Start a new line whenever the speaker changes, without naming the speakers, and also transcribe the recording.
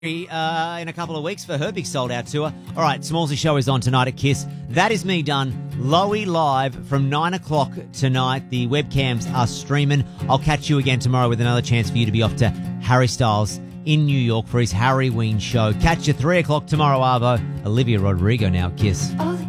in a couple of weeks for her big sold-out tour. All right, Smallsy Show is on tonight at KISS. That is me done. Lowy live from 9 o'clock tonight. The webcams are streaming. I'll catch you again tomorrow with another chance for you to be off to Harry Styles in New York for his Harry Ween show. Catch you 3 o'clock tomorrow, Arvo. Olivia Rodrigo now, KISS.